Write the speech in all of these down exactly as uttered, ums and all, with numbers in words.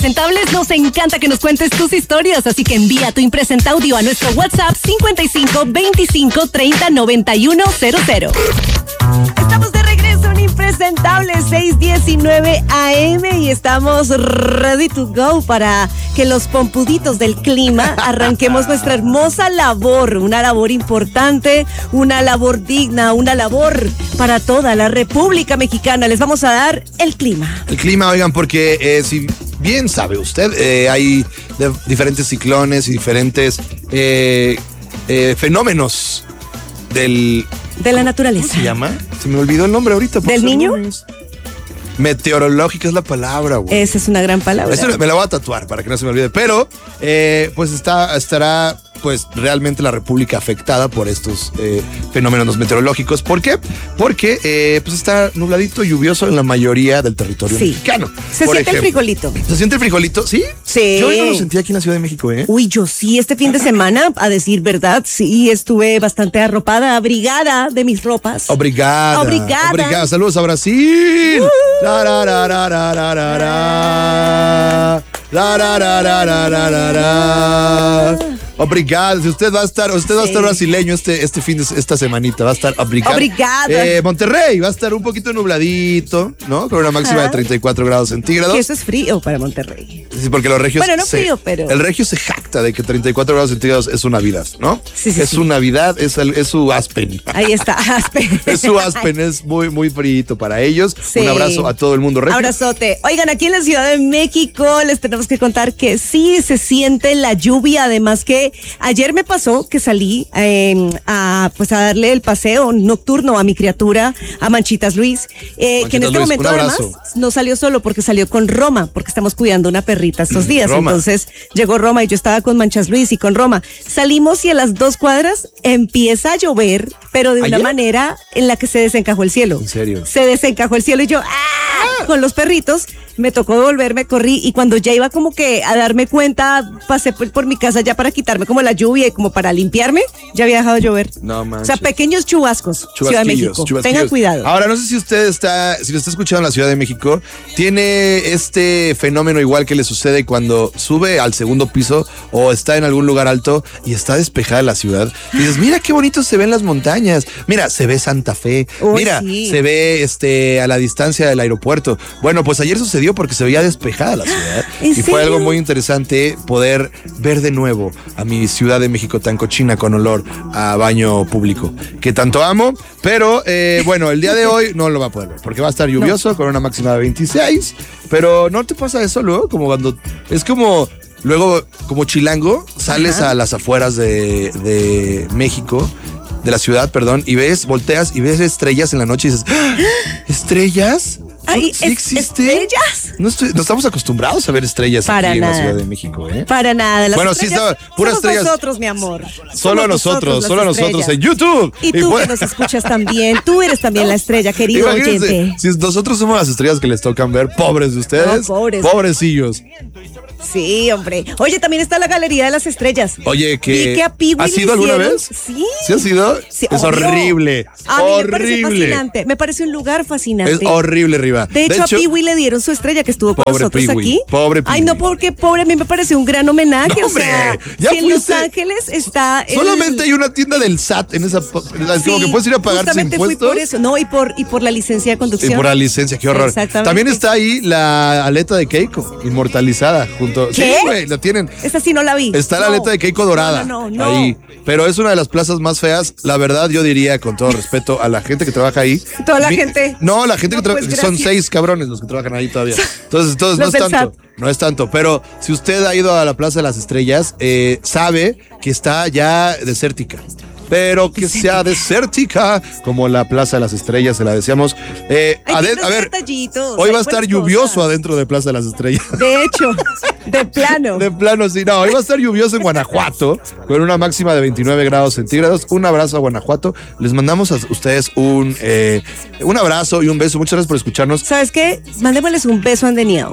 Impresentables, nos encanta que nos cuentes tus historias, así que envía tu impresenta audio a nuestro WhatsApp cincuenta y cinco veinticinco treinta noventa y uno cero cero. Estamos de regreso en Impresentables seis diecinueve A M y estamos ready to go para que los pompuditos del clima arranquemos nuestra hermosa labor, una labor importante, una labor digna, una labor para toda la República Mexicana. Les vamos a dar el clima. El clima, oigan, porque eh, si bien sabe usted, eh, hay de, diferentes ciclones y diferentes eh, eh, fenómenos del... De la naturaleza. ¿Cómo se llama? Se me olvidó el nombre ahorita. ¿Del niño? Meteorológica es la palabra, güey. Esa es una gran palabra. Eso me la voy a tatuar para que no se me olvide. Pero, eh, pues está, estará, pues, realmente la República afectada por estos eh, fenómenos meteorológicos. ¿Por qué? Porque, eh, pues, está nubladito, lluvioso en la mayoría del territorio sí. mexicano. Se por siente ejemplo. el frijolito. ¿Se siente el frijolito? ¿Sí? Sí. Yo no lo sentí aquí en la Ciudad de México, ¿eh? Uy, yo sí, este fin de semana, a decir verdad, sí, estuve bastante arropada, abrigada de mis ropas. Obrigada. Obrigada. Obrigada. Saludos a Brasil. Uh. La, la, la, la, la, la, la, la. La, la, la, la, la, la, la, la. Obrigado. Si usted va a estar, usted sí. va a estar brasileño este, este fin de esta semanita, va a estar obrigado. Obrigada. Eh, Monterrey va a estar un poquito nubladito, ¿no? Con una máxima Ajá. de treinta y cuatro grados centígrados. Y eso es frío para Monterrey. Sí, porque los regios. Bueno, no se, frío, pero. El regio se jacta de que treinta y cuatro grados centígrados es su Navidad, ¿no? Sí, sí. Es sí. su Navidad, es, el, es su Aspen. Ahí está, Aspen. Es su Aspen, es muy, muy frío para ellos. Sí. Un abrazo a todo el mundo regio. Abrazote. Oigan, aquí en la Ciudad de México les tenemos que contar que sí se siente la lluvia. Además que ayer me pasó que salí eh, a pues a darle el paseo nocturno a mi criatura, a Manchitas Luis, eh, Manchitas que en este Luis, momento además no salió solo porque salió con Roma, porque estamos cuidando una perrita estos días. Roma. Entonces llegó Roma y yo estaba con Manchas Luis y con Roma. Salimos y a las dos cuadras empieza a llover, pero de una ¿Ayer? manera en la que se desencajó el cielo. ¿En serio? Se desencajó el cielo y yo ¡ah! ¡Ah! Con los perritos. Me tocó devolverme, corrí y cuando ya iba como que a darme cuenta, pasé por, por mi casa ya para quitarme como la lluvia y como para limpiarme, ya había dejado de llover. No manches. O sea, pequeños chubascos, Ciudad de México. Tengan cuidado. Ahora, no sé si usted está, si lo está escuchando en la Ciudad de México, tiene este fenómeno igual que le sucede cuando sube al segundo piso o está en algún lugar alto y está despejada la ciudad. Y dices, mira qué bonito se ven las montañas. Mira, se ve Santa Fe. Uy, mira, sí. se ve este a la distancia del aeropuerto. Bueno, pues ayer sucedió porque se veía despejada la ciudad. ¿En y serio? fue algo muy interesante poder ver de nuevo a mi Ciudad de México tan cochina con olor a baño público, que tanto amo, pero eh, bueno, el día de hoy no lo va a poder ver, porque va a estar lluvioso no. con una máxima de veintiséis, pero ¿no te pasa eso luego? Como cuando, es como, luego, como chilango, sales Ajá. a las afueras de, de México, de la ciudad, perdón, y ves, volteas y ves estrellas en la noche y dices, ¡ah! ¿Estrellas? Ay, ¿Sí es, existe? ¿Estrellas? No, estoy, no estamos acostumbrados a ver estrellas Para aquí nada. en la Ciudad de México, ¿eh? Para nada. Las bueno, sí, estaba puras estrellas. nosotros, mi amor. Solo a nosotros, solo a nosotros en YouTube. Y tú y que nos escuchas también. Tú eres también la estrella, querido Imagínense, oyente. Si nosotros somos las estrellas que les tocan ver, pobres de ustedes. No, pobres. Pobrecillos. Sí, hombre. Oye, también está la Galería de las Estrellas. Oye, que. que a ¿Has ido alguna vez? Sí. ¿Sí has ido? Sí, es obvio. horrible. A mí horrible. me parece fascinante. Me parece un lugar fascinante. Es horrible, Riva. De hecho, de hecho a Piwi le dieron su estrella que estuvo con pobre nosotros Piwi, aquí. Pobre Piwi. Ay, no, porque pobre, a mí me parece un gran homenaje. No, o sea, ya si en Los fuiste. Ángeles está. Solamente el... hay una tienda del S A T en esa. Sí, como que puedes ir a pagar tus impuestos. Fui por eso, no, y por, y por la licencia de conducción. Y por la licencia, qué horror. Exactamente. También está ahí la aleta de Keiko, inmortalizada junto. ¿Qué? Sí, güey, la tienen. Esta sí no la vi. Está no. la aleta de Keiko dorada. No, no, no, ahí. Pero es una de las plazas más feas. La verdad, yo diría, con todo respeto a la gente que trabaja ahí. Toda la mi, gente. No, la gente no, que trabaja. pues, son seis cabrones los que trabajan ahí todavía. Entonces, entonces no es tanto. S A T. No es tanto. Pero si usted ha ido a la Plaza de las Estrellas, eh, sabe que está ya desértica. Pero que sea desértica, como la Plaza de las Estrellas, se la deseamos. Eh, Ay, a ver, detallitos, hoy va a estar lluvioso cosas. Adentro de Plaza de las Estrellas. De hecho, de plano. De plano, sí. No, hoy va a estar lluvioso en Guanajuato, con una máxima de veintinueve grados centígrados. Un abrazo a Guanajuato. Les mandamos a ustedes un, eh, un abrazo y un beso. Muchas gracias por escucharnos. ¿Sabes qué? Mandémosles un beso a Andeniao.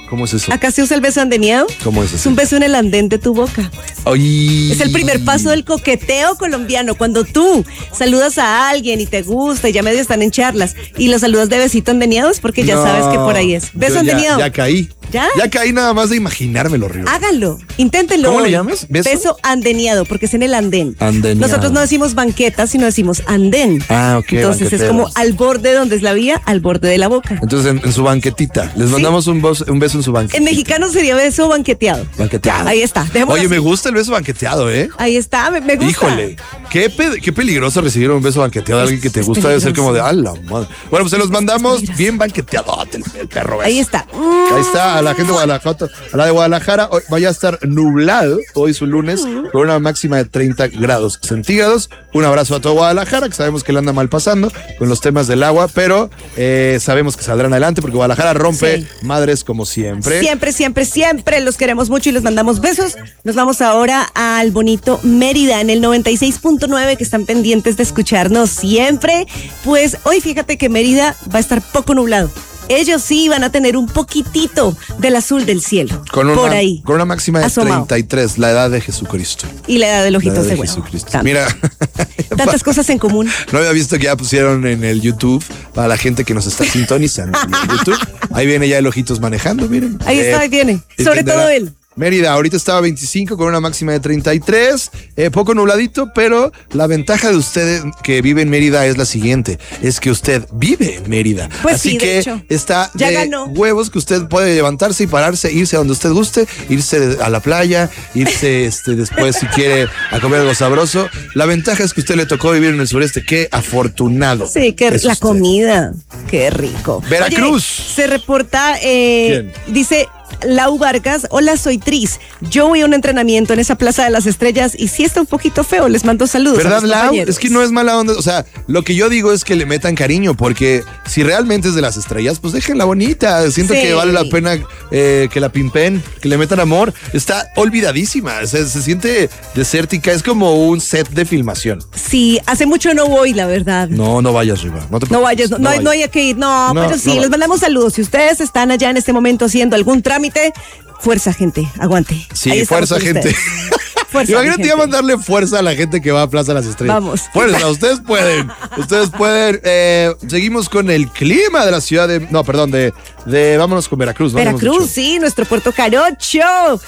¿Cómo es eso? ¿Acá se usa el beso andeneado? ¿Cómo es eso? Es un beso en el andén de tu boca. Ay. Es el primer paso del coqueteo colombiano. Cuando tú saludas a alguien y te gusta y ya medio están en charlas y lo saludas de besito andeneado es porque ya No, sabes que por ahí es. Beso yo ya- andeneado. Ya, caí. ¿Ya? Ya caí nada más de imaginármelo, Río. Háganlo, inténtenlo. ¿Cómo le hoy. llamas? ¿Beso? Beso andeneado, porque es en el andén. Andeneado. Nosotros no decimos banqueta, sino decimos andén. Ah, ok, Entonces es banqueteros. como al borde donde es la vía, al borde de la boca. Entonces, en, en su banquetita. Les mandamos un, bos- un beso en su banquetita. En mexicano sería beso banqueteado. Banqueteado. Ahí está. dejémoslo Oye, así. me gusta el beso banqueteado, ¿eh? Ahí está, me, me gusta. Híjole, qué, pe- qué peligroso recibir un beso banqueteado de alguien que te Es gusta. Debe ser peligroso. como de, a la madre. Bueno, pues se los mandamos peligroso. bien banqueteado el, el perro. Ahí beso. está. Ahí está, a la gente de Guadalajara, a la de Guadalajara, hoy vaya a estar nublado, hoy es un lunes, con una máxima de treinta grados centígrados. Un abrazo a todo Guadalajara, que sabemos que le anda mal pasando con los temas del agua, pero eh, sabemos que saldrán adelante porque Guadalajara rompe Sí. madres como siempre. Siempre, siempre, siempre los queremos mucho y les mandamos besos. Nos vamos ahora al bonito Mérida en el noventa y seis punto nueve, que están pendientes de escucharnos siempre. Pues hoy fíjate que Mérida va a estar poco nublado. Ellos sí van a tener un poquitito del azul del cielo. Con una, por ahí. con una máxima de asomado. treinta y tres, la edad de Jesucristo. Y la edad del La ojito edad de de huevo. Jesucristo. También. Mira, Tantas cosas en común. no había visto que ya pusieron en el YouTube para la gente que nos está sintonizando en el YouTube. Ahí viene ya el Ojitos manejando, miren. Ahí está, ahí viene. Sobre entenderá. todo él. Mérida, ahorita estaba veinticinco con una máxima de treinta y tres, eh, poco nubladito, pero la ventaja de ustedes que vive en Mérida es la siguiente, es que usted vive en Mérida. Pues Así sí, de que hecho. está Ya de ganó. huevos que usted puede levantarse y pararse, irse a donde usted guste, irse a la playa, irse este, después si quiere a comer algo sabroso. La ventaja es que usted le tocó vivir en el sureste, qué afortunado. Sí, que es la usted. comida. Qué rico. Veracruz. Oye, se reporta, eh, ¿Quién? dice Lau Vargas, hola, soy Tris. Yo voy a un entrenamiento en esa Plaza de las Estrellas y sí está un poquito feo. Les mando saludos. a ¿Verdad, mis Lau? compañeros. Es que no es mala onda. O sea, lo que yo digo es que le metan cariño, porque si realmente es de las estrellas, pues déjenla bonita. Siento Sí. que vale la pena eh, que la pimpen, que le metan amor. Está olvidadísima. Se, se siente desértica. Es como un set de filmación. Sí, hace mucho no voy, la verdad. No, No, no vayas, Riva. No, te preocupes, vayas, no, no, hay, no hay que ir. No, No, pero sí, no les vayas. mandamos saludos. Si ustedes están allá en este momento haciendo algún trámite, fuerza, gente, aguante. Sí, Ahí estamos fuerza, con gente. ustedes. Fuerza, Imagínate mi ya gente. mandarle fuerza a la gente que va a Plaza de las Estrellas. Vamos. Fuerza, ustedes pueden. Ustedes pueden. Eh, seguimos con el clima de la ciudad de. No, perdón, de. de vámonos con Veracruz. ¿no? Habíamos Veracruz, dicho. sí, nuestro Puerto Carocho.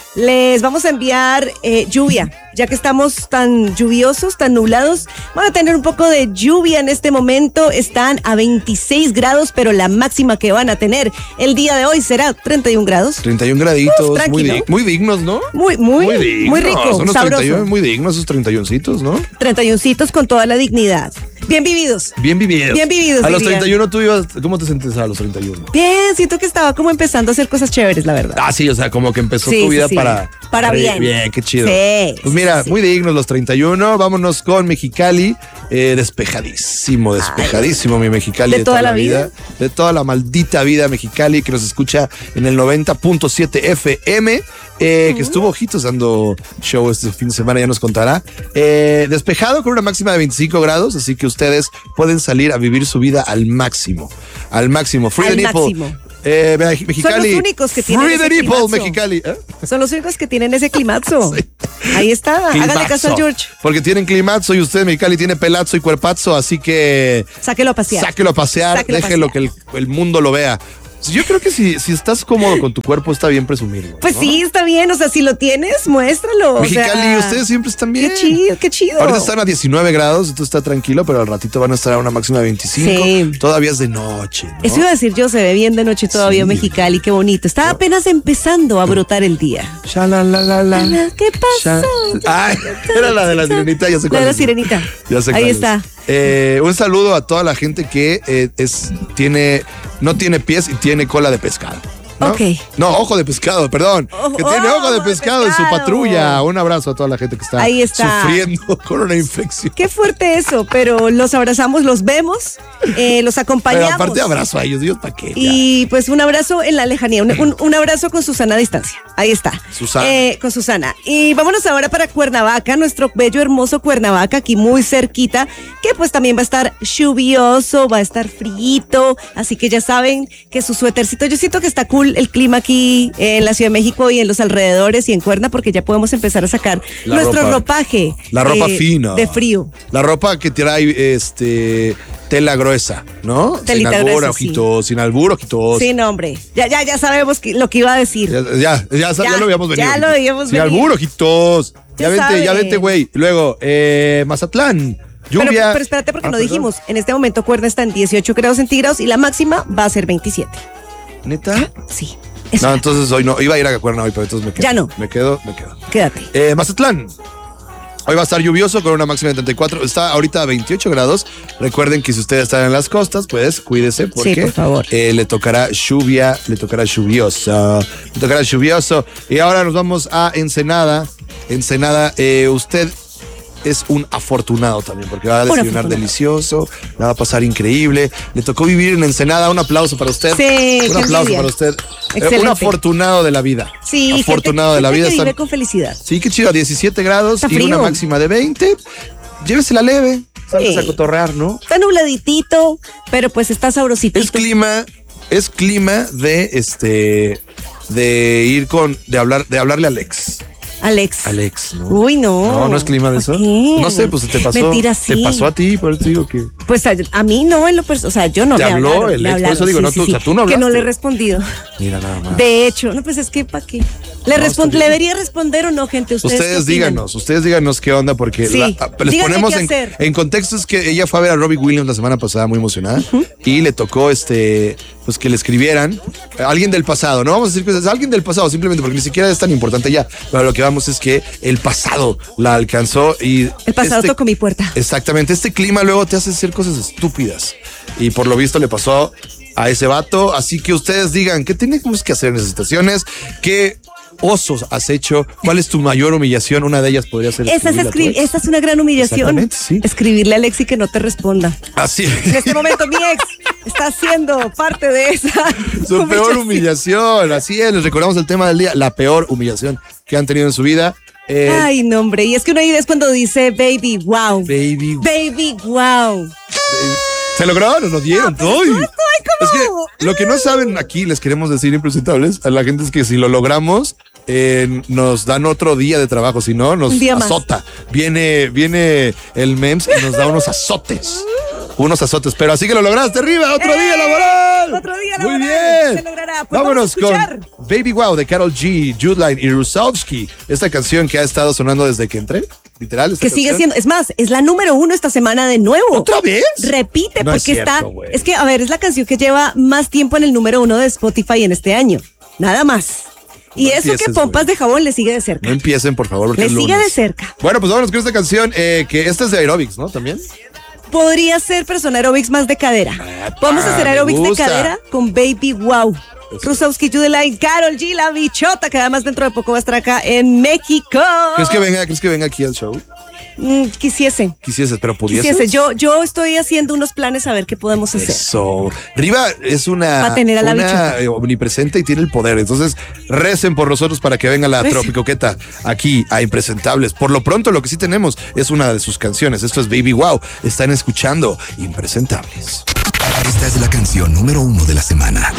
Les vamos a enviar eh, lluvia, ya que estamos tan lluviosos, tan nublados. Van a tener un poco de lluvia en este momento. Están a veintiséis grados, pero la máxima que van a tener el día de hoy será treinta y un grados. treinta y un graditos. Uf, muy, tranquilo. dig- muy dignos, ¿no? Muy, muy, muy, dignos. rico, Son unos sabroso. treinta y uno, muy dignos esos treinta y uncitos, ¿no? treinta y uncitos con toda la dignidad. Bien vividos. Bien vividos. Bien vividos, A los diría. treinta y uno tú ibas. ¿Cómo te sentías a los treinta y uno? Bien, siento que estaba como empezando a hacer cosas chéveres, la verdad. Ah, sí, o sea, como que empezó Sí, tu vida sí, sí. para. Para bien. Bien, qué chido. Sí, Pues mira, sí. muy dignos los treinta y uno. Vámonos con Mexicali. Eh, despejadísimo, despejadísimo, mi Mexicali. ¿De toda la vida? De toda la maldita vida Mexicali, que nos escucha en el noventa punto siete F M. Eh, que estuvo ojitos dando show este fin de semana, ya nos contará. Eh, despejado con una máxima de veinticinco grados, así que ustedes pueden salir a vivir su vida al máximo. Al máximo. Free Al the nipple. máximo. Eh, Mexicali. Son los únicos que tienen Free ese the nipple, climazo. Mexicali. ¿Eh? Son los únicos que tienen ese climazo. Ahí está, hágale Climazo. caso al George. Porque tienen climazo y usted, Mexicali, tiene pelazo y cuerpazo, así que Sáquelo a pasear. sáquelo a pasear, Sáquelo a déjelo pasear. que el, el mundo lo vea. Yo creo que si, si estás cómodo con tu cuerpo, está bien presumirlo. Pues ¿no? sí, está bien. O sea, si lo tienes, muéstralo. o Mexicali, sea, ustedes siempre están bien. Qué chido, qué chido. Ahorita están a diecinueve grados, entonces está tranquilo, pero al ratito van a estar a una máxima de veinticinco. Sí. Todavía es de noche, ¿no? Eso iba a decir yo, se ve bien de noche todavía Sí. Mexicali, qué bonito. Estaba apenas empezando a brotar el día. Shalalalalala. ¿Qué pasó? Ay, era la de la sirenita, ya sé La cuál de la es. sirenita. Ya sé Ahí cuál es. está. Eh, un saludo a toda la gente que eh, es, tiene, no tiene pies y tiene cola de pescado. ¿no? Ok. No, ojo de pescado, perdón. Ojo- que tiene ojo de ojo de pescado en su pescado. patrulla. Un abrazo a toda la gente que está, Ahí está. sufriendo con una infección. Qué fuerte eso, pero los abrazamos, los vemos, eh, los Pero acompañamos. aparte abrazo a ellos, Dios, ¿para qué? Ya. Y pues un abrazo en la lejanía, un, un- un abrazo con Susana a distancia. Ahí está. Susana. Eh, con Susana. Y vámonos ahora para Cuernavaca, nuestro bello, hermoso Cuernavaca, aquí muy cerquita, que pues también va a estar lluvioso, va a estar frío, así que ya saben que su suétercito, yo siento que está cool el clima aquí eh, en la Ciudad de México y en los alrededores y en Cuerna, porque ya podemos empezar a sacar La nuestro ropa. ropaje. La ropa eh, fina. De frío. La ropa que trae este tela gruesa, ¿no? Telita sin albur, gruesa, ojitos, sin albur, ojitos. Sí, no, hombre. Ya, ya, ya sabemos que, lo que iba a decir. Ya, ya, ya, ya, ya lo habíamos venido. Ya lo habíamos Sin venido. albur, ojitos. Ya, Ya vente, saben. ya vente, güey. Luego, eh, Mazatlán. Pero, Lluvia. pero espérate porque Ah, no perdón. dijimos. En este momento Cuerna está en dieciocho grados centígrados y la máxima va a ser veintisiete. ¿Neta? Sí. No, Eso. entonces hoy no. Iba a ir a Cuerna hoy, pero entonces me quedo. Ya no. Me quedo, me quedo. Quédate. Eh, Mazatlán. Hoy va a estar lluvioso con una máxima de treinta y cuatro. Está ahorita a veintiocho grados. Recuerden que si ustedes están en las costas, pues cuídese porque Sí, por favor. eh, le tocará lluvia, le tocará lluvioso, le tocará lluvioso. Y ahora nos vamos a Ensenada. Ensenada, eh, usted es un afortunado también porque va a Un desayunar afortunado. delicioso, la va a pasar increíble. Le tocó vivir en Ensenada. Un aplauso para usted. Sí, un qué aplauso envidia. para usted. Eh, Excelente. un afortunado de la vida. Sí, afortunado gente, de la gente vida. que vive Están- con felicidad. Sí, qué chido, diecisiete grados Está y una frío. máxima de veinte. Llévesela leve, salgas Sí. a cotorrear, ¿no? Está nubladitito, pero pues está sabrosito. Es clima, es clima de este de ir con, de hablar, de hablarle a Alex. Alex. Alex, ¿no? Uy, no. No, no es clima de eso. ¿Por qué? No sé, pues te pasó. Mentira, sí. Te pasó a ti, por eso te digo que. Pues a, a mí no, en lo perso- o sea, yo no Te me habló hablaron, el me ex, por hablaron, eso digo, no, tú- o sea, tú no Que no hablaste. le he respondido. Mira nada más. De hecho, no, pues es que, ¿para qué? ¿Le, No, respon- está bien. ¿Le debería responder o no, gente? ¿Ustedes, Ustedes qué opinan? díganos, ustedes díganos qué onda, porque Sí. la- a- les Díganme ponemos qué en, hacer. en contexto. Es que ella fue a ver a Robbie Williams la semana pasada muy emocionada y le tocó este pues que le escribieran a alguien del pasado. No vamos a decir que es alguien del pasado simplemente porque ni siquiera es tan importante ya, pero lo que vamos es que el pasado la alcanzó y El pasado este- tocó mi puerta. Exactamente, este clima luego te hace hacer cosas estúpidas y por lo visto le pasó a ese vato, así que ustedes digan, ¿qué tenemos que hacer en esas situaciones? ¿Qué osos has hecho? ¿Cuál es tu mayor humillación? Una de ellas podría ser Esa es, escribirle a tu escri- ex. esa es una gran humillación. Exactamente, sí. Escribirle a Alex y que no te responda. Así En este momento mi ex está siendo parte de esa su peor humillación, así es, les recordamos el tema del día, la peor humillación que han tenido en su vida. Eh, Ay, no, hombre. Y es que uno ahí es cuando dice, baby, wow. baby, Baby, wow. ¿se logró? Nos lo dieron. pero ¡Ay! estoy Es como- que lo que no saben aquí, les queremos decir impresentables a la gente es que si lo logramos, eh, nos dan otro día de trabajo, si no, nos Un día más. azota. Viene, viene el M E M S y nos da unos azotes. Unos azotes, pero así que lo lograste, arriba, otro día ¡Eh! laboral. Otro día Muy laboral. bien. Se logrará. Pues Vámonos vamos a escuchar. con Baby Wow de Karol G, Jude Line y Rusowski. Esta canción que ha estado sonando desde que entré, literal. esta Que sigue canción. siendo, es más, es la número uno esta semana de nuevo. ¿Otra vez? Repite, No es porque cierto, está. güey. Es que, a ver, es la canción que lleva más tiempo en el número uno de Spotify en este año. Nada más. Y No eso que empieces, Pompas güey. de Jabón le sigue de cerca. No empiecen, por favor, porque Le es sigue lunes. de cerca. Bueno, pues vámonos con esta canción, eh, que esta es de aerobics, ¿no? También. Podría ser persona aerobics más de cadera. Vamos a hacer me aerobics de gusta. cadera con Baby Wow. Rusowski, Judeline, Karol G, la bichota, que además dentro de poco va a estar acá en México. ¿Crees que venga, crees que venga aquí al show? Mm, quisiese. Quisieses, pero pudiese. Quisiese. Yo, yo estoy haciendo unos planes a ver qué podemos hacer. Eso. Riva es una, Va a tener a la una bichota. eh, omnipresente y tiene el poder. Entonces, recen por nosotros para que venga la Recen. Tropicoqueta aquí a Impresentables. Por lo pronto, lo que sí tenemos es una de sus canciones. Esto es Baby Wow. Están escuchando Impresentables. Esta es la canción número uno de la semana.